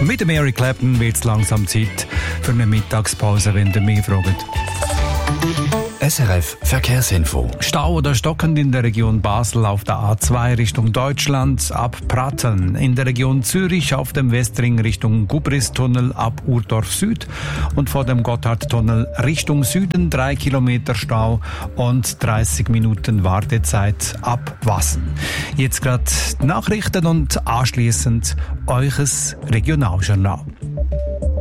Mit dem Eric Clapton wird es langsam Zeit für eine Mittagspause, wenn ihr mich fragt. SRF Verkehrsinfo. Stau oder stockend in der Region Basel auf der A2 Richtung Deutschland ab Pratteln. In der Region Zürich auf dem Westring Richtung Gubristunnel ab Urdorf Süd und vor dem Gotthardtunnel Richtung Süden 3 Kilometer Stau und 30 Minuten Wartezeit ab Wassen. Jetzt gerade Nachrichten und anschließend eures Regionaljournal.